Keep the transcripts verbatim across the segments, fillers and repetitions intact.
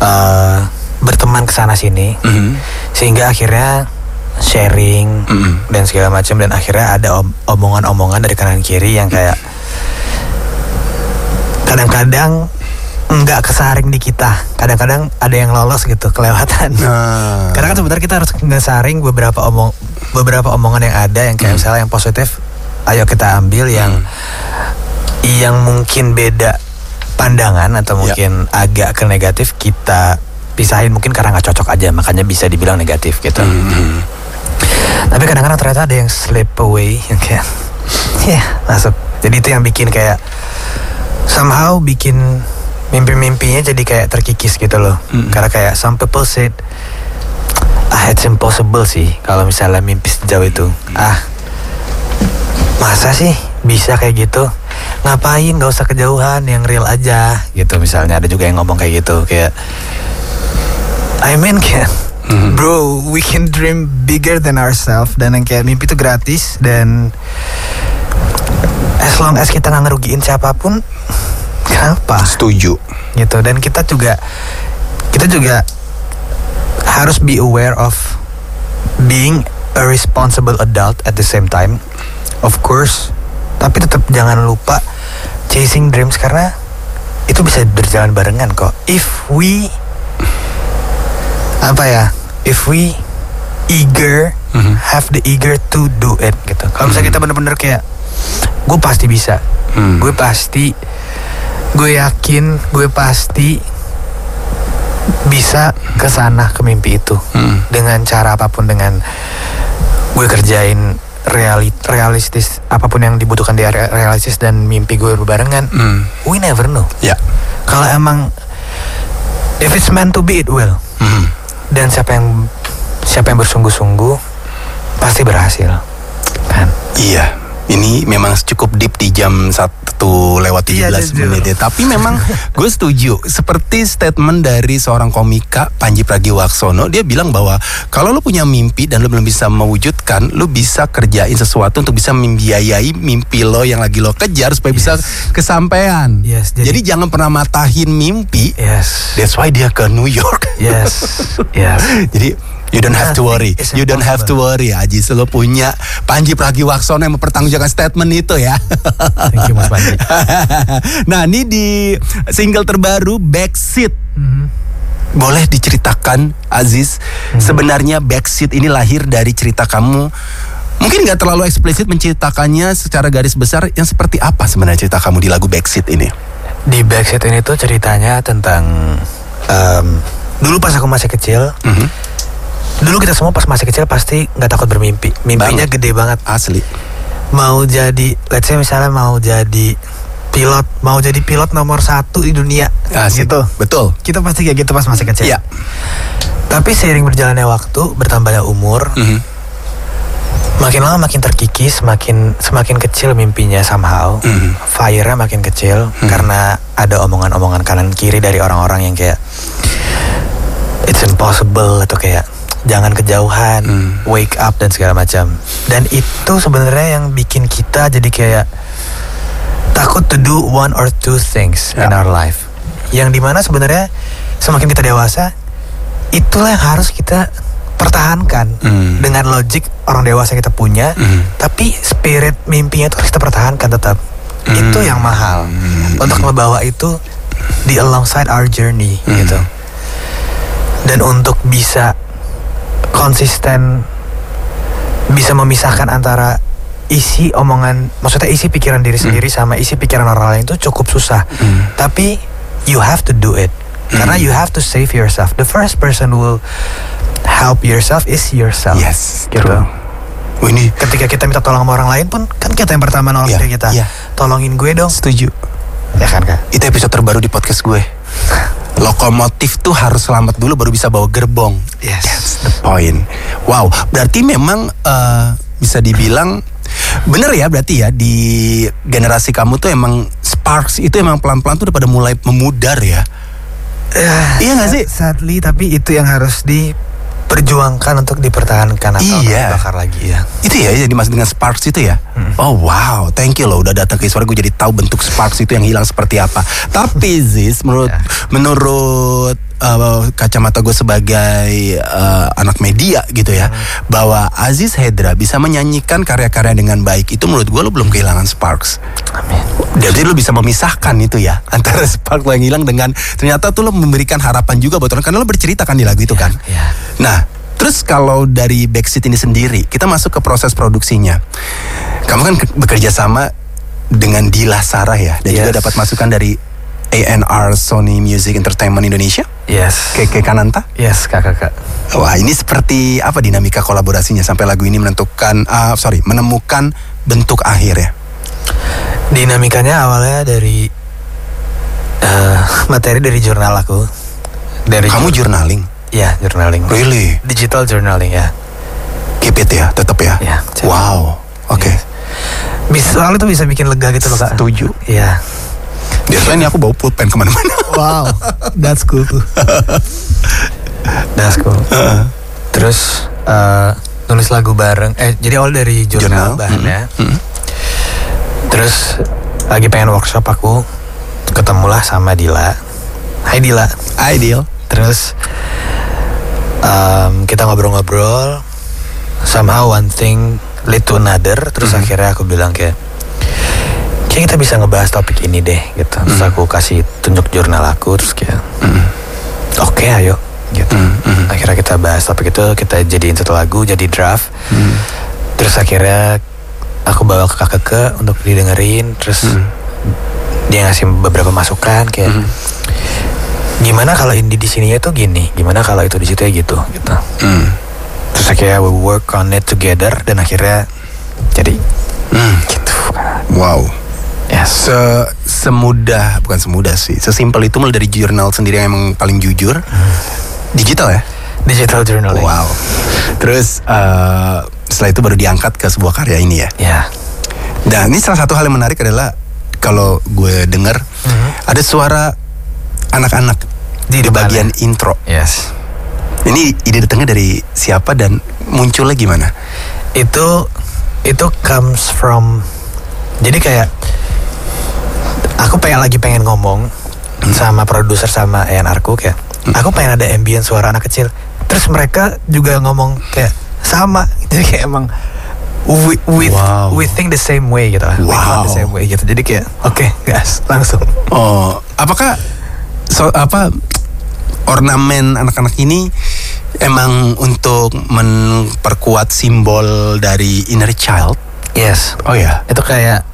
uh, berteman kesana sini, mm-hmm. sehingga akhirnya sharing mm-hmm. dan segala macam, dan akhirnya ada om- omongan-omongan dari kanan kiri yang kayak kadang-kadang nggak kesaring di kita, kadang-kadang ada yang lolos gitu, kelewatan. Nah. Karena kan sebenarnya kita harus ngesaring beberapa omong beberapa omongan yang ada yang kayak mm. misalnya yang positif, ayo kita ambil, yang mm. yang mungkin beda pandangan atau mungkin yeah. agak ke negatif kita pisahin, mungkin karena nggak cocok aja, makanya bisa dibilang negatif gitu. Mm-hmm. Tapi kadang-kadang ternyata ada yang slip away yang kayak ya yeah, masuk. Jadi itu yang bikin kayak somehow bikin mimpi-mimpinya jadi kayak terkikis gitu loh. Mm-hmm. Karena kayak some people said, ah it's impossible sih kalau misalnya mimpi sejauh itu. Mm-hmm. Ah masa sih bisa kayak gitu? Ngapain, gak usah kejauhan, yang real aja gitu. Misalnya ada juga yang ngomong kayak gitu, kayak I mean kayak mm-hmm. bro, we can dream bigger than ourselves. Dan yang kayak mimpi itu gratis, dan as long as kita gak ngerugiin siapapun, kenapa? Setuju. Gitu. Dan kita juga Kita juga harus be aware of being a responsible adult at the same time, of course. Tapi tetap jangan lupa chasing dreams, karena itu bisa berjalan barengan kok. If we Apa ya If we eager mm-hmm. have the eager to do it gitu. Kalau misalnya mm-hmm. kita bener-bener kayak gue pasti bisa, mm. gue pasti, gue yakin, gue pasti bisa kesana, ke mimpi itu, mm. dengan cara apapun, dengan gue kerjain realit, realistis, apapun yang dibutuhkan dia realistis, dan mimpi gue berbarengan. mm. We never know. Yeah. Kalau emang if it's meant to be, it will. mm. Dan siapa yang siapa yang bersungguh-sungguh pasti berhasil, kan? Iya. Ini memang cukup deep di jam satu lewat tiga belas iya, menit ya. Tapi memang gue setuju. Seperti statement dari seorang komika, Pandji Pragiwaksono. Dia bilang bahwa kalau lu punya mimpi dan lu belum bisa mewujudkan, lu bisa kerjain sesuatu untuk bisa membiayai mimpi lo yang lagi lo kejar supaya yes. bisa kesampaian. Yes, jadi, jadi jangan pernah matahin mimpi. Yes. That's why dia ke New York. Yes. Yes. Jadi you don't have to worry. You don't have to worry. Aji, lo punya Pandji Pragiwaksono yang mempertanggungjawabkan statement itu ya. Thank you Mas Pandji. Nah, ini di single terbaru Backseat. Mm-hmm. Boleh diceritakan, Aziz, mm-hmm. sebenarnya Backseat ini lahir dari cerita kamu. Mungkin gak terlalu eksplisit menceritakannya secara garis besar, yang seperti apa sebenarnya cerita kamu di lagu Backseat ini? Di Backseat ini tuh ceritanya tentang um, dulu pas aku masih kecil. Mm-hmm. Dulu kita semua pas masih kecil pasti gak takut bermimpi. Mimpinya banget. Gede banget. Asli. Mau jadi, let's say misalnya mau jadi pilot, mau jadi pilot nomor satu di dunia. Asli. Gitu. Betul. Kita pasti kayak gitu pas masih kecil. Iya. Tapi seiring berjalannya waktu, bertambahnya umur, mm-hmm. makin lama makin terkikis, makin semakin kecil mimpinya somehow. Mm-hmm. Fire-nya makin kecil, mm-hmm. karena ada omongan-omongan kanan kiri dari orang-orang yang kayak it's impossible, atau kayak jangan kejauhan, hmm. wake up dan segala macam. Dan itu sebenarnya yang bikin kita jadi kayak takut to do one or two things yeah. in our life. Yang dimana sebenarnya semakin kita dewasa, itulah yang harus kita pertahankan hmm. dengan logik orang dewasa yang kita punya. Hmm. Tapi spirit mimpinya itu harus kita pertahankan tetap. Hmm. Itu yang mahal hmm. untuk membawa itu di alongside our journey hmm. gitu. Dan untuk bisa konsisten, bisa memisahkan antara isi omongan, maksudnya isi pikiran diri sendiri mm. sama isi pikiran orang lain itu cukup susah. Mm. Tapi you have to do it, mm. karena you have to save yourself. The first person who will help yourself is yourself. Yes, gitu. True. Oh, ini ketika kita minta tolong sama orang lain pun kan kita yang pertama nolong yeah, diri kita. Yeah. Tolongin gue dong. Setuju. Ya kan Kak? Itu episode terbaru di podcast gue. Lokomotif tuh harus selamat dulu baru bisa bawa gerbong. Yes. That's the point. Wow, berarti memang uh, bisa dibilang bener ya, berarti ya di generasi kamu tuh emang sparks itu emang pelan-pelan tuh udah pada mulai memudar ya. Uh, iya gak sih? Sadly, tapi itu yang harus diperjuangkan untuk dipertahankan atau iya. dibakar lagi ya. Itu ya yang dimaksud dengan sparks itu ya. Hmm. Oh wow, thank you loh udah datang ke suara gue jadi tahu bentuk sparks itu yang hilang seperti apa. Tapi Ziz, menurut yeah. menurut uh, kacamata gue sebagai uh, anak media gitu ya, hmm. bahwa Aziz Hendra bisa menyanyikan karya-karya dengan baik, itu menurut gue lo belum kehilangan Sparks. Amin. Jadi lo bisa memisahkan itu ya antara Sparks lo yang hilang dengan ternyata tuh lo memberikan harapan juga buat orang, karena lo bercerita kan di lagu itu kan. Yeah, yeah. Nah, terus kalau dari Backseat ini sendiri, kita masuk ke proses produksinya. Kamu kan bekerja sama dengan Dila Sarah ya, dan yes. juga dapat masukan dari A and R Sony Music Entertainment Indonesia. Yes. Keke Kananta. Yes, kakak-kakak. Wah, ini seperti apa dinamika kolaborasinya sampai lagu ini menentukan, uh, sorry, menemukan bentuk akhir ya? Dinamikanya awalnya dari uh, materi dari jurnal aku. Dari Kamu jurnal- journaling? Ya, journaling. Really? Digital journaling ya. Keep it ya, tetap ya. Ya. Wow. Oke. Okay. Yes. Bisa, soalnya tuh bisa bikin lega gitu loh kak. Setuju. Iya. Biasanya ini aku bawa pulpen kemana-mana. Wow, that's cool. That's cool. Uh. Terus uh, nulis lagu bareng. Eh, jadi awal dari jurnal, jurnal. bahannya. Mm-hmm. Mm-hmm. Terus lagi pengen workshop aku, ketemulah sama Dila. Hai Dila. Hai Dil. Terus um, kita ngobrol-ngobrol. Somehow one thing lead to another. Terus mm-hmm. akhirnya aku bilang kayak, kayak kita bisa ngebahas topik ini deh gitu. Terus mm. aku kasih tunjuk jurnal aku. Terus kayak mm. oke okay, ayo gitu. mm. Akhirnya kita bahas topik itu, kita jadiin satu lagu, jadi draft. mm. Terus akhirnya aku bawa ke kakak ke untuk didengerin. Terus mm. dia ngasih beberapa masukan kayak mm. gimana kalau indie di sininya tuh gini, gimana kalau itu di situ ya gitu gitu. mm. Terus akhirnya we work on it together, dan akhirnya jadi mm. gitu. Wow. Yes. Se semudah, bukan semudah sih, sesimpel itu mulai dari jurnal sendiri yang emang paling jujur. hmm. Digital ya? Digital journaling. Wow. Terus uh, setelah itu baru diangkat ke sebuah karya ini ya? Ya. Yeah. Dan ini salah satu hal yang menarik adalah kalau gue dengar mm-hmm. ada suara anak-anak di, di bagian intro. Yes. Ini ide datangnya dari siapa dan munculnya gimana? Itu itu comes from, jadi kayak aku pengen lagi pengen ngomong hmm. sama produser sama A and R-ku kayak hmm. aku pengen ada ambient suara anak kecil. Terus mereka juga ngomong kayak sama. Jadi kayak emang we we, wow. we think the same way gitu lah. Wow. We think the same way gitu. Jadi kayak oke, okay, gas, langsung. Oh, apakah so, apa ornamen anak-anak ini emang untuk memperkuat simbol dari inner child? Yes. Oh ya. Itu kayak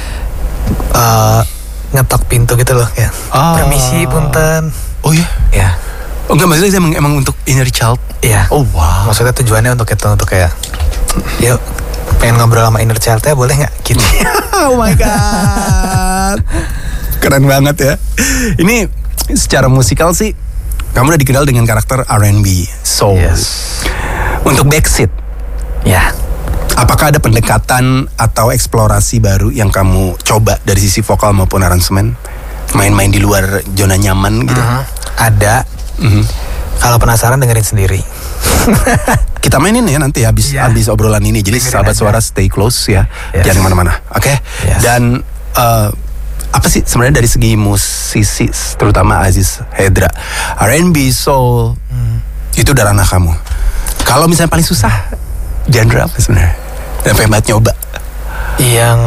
uh, ngetok pintu gitu loh ya. Oh. Permisi punten. Oh ya. Ya. Oh enggak, maksudnya emang, emang untuk inner child. Iya. Oh wow. Maksudnya tujuannya untuk itu, untuk kayak yuk pengen ngobrol sama inner child-nya boleh nggak? Gitu. Oh my god. Keren banget ya. Ini secara musikal sih kamu udah dikenal dengan karakter R and B, soul. Yes. Untuk Backseat, ya. Apakah ada pendekatan atau eksplorasi baru yang kamu coba dari sisi vokal maupun aransemen? Main-main di luar zona nyaman gitu? Uh-huh. Ada. Uh-huh. Kalau penasaran dengerin sendiri. Kita mainin ya nanti habis yeah. habis obrolan ini. Jadi dengerin sahabat aja. Suara stay close ya, yes. Jangan kemana-mana, oke? Okay? Yes. Dan uh, apa sih sebenarnya dari segi musisi, terutama Aziz Hendra, R and B, soul, hmm. itu udah ranah kamu. Kalau misalnya paling susah, genre apa sebenarnya? Dan pengen banget nyoba. Yang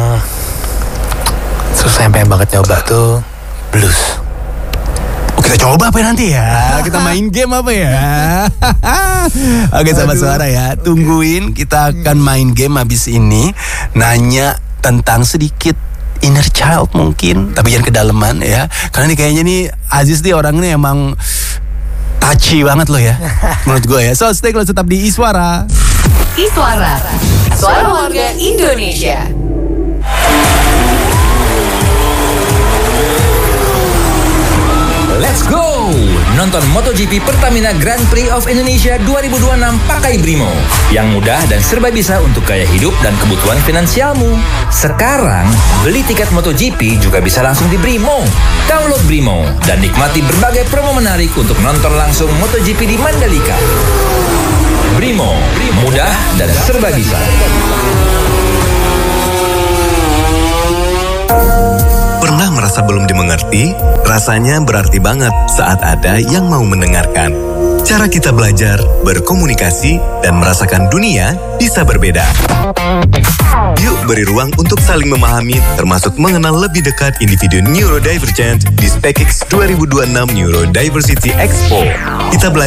susah yang pengen banget nyoba tuh blues. Oh, kita coba apa ya nanti ya? Kita main game apa ya? Oke sahabat suara ya, tungguin kita akan main game habis ini. Nanya tentang sedikit inner child mungkin, tapi jangan kedalaman ya. Karena nih kayaknya nih Aziz nih orang ini emang touchy banget loh ya, menurut gue ya. So stay close, tetap di Iswara. Iswara, suara warga Indonesia. Let's go! Nonton MotoGP Pertamina Grand Prix of Indonesia dua ribu dua puluh enam pakai Brimo. Yang mudah dan serba bisa untuk gaya hidup dan kebutuhan finansialmu. Sekarang, beli tiket MotoGP juga bisa langsung di Brimo. Download Brimo dan nikmati berbagai promo menarik untuk nonton langsung MotoGP di Mandalika. Brimo, mudah dan serba bisa. Pernah Pernah merasa belum dimengerti? Rasanya berarti banget saat ada yang mau mendengarkan. Cara kita belajar, berkomunikasi, dan merasakan dunia bisa berbeda. Yuk beri ruang untuk saling memahami, termasuk mengenal lebih dekat individu neurodivergent di SpaceX dua ribu dua puluh enam Neurodiversity Expo. Kita belajar